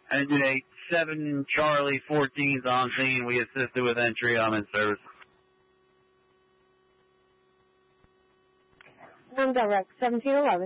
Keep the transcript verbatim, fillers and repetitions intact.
Engine eight seven Charlie fourteen's on scene. We assisted with entry. I'm in service. One direct, seventeen eleven.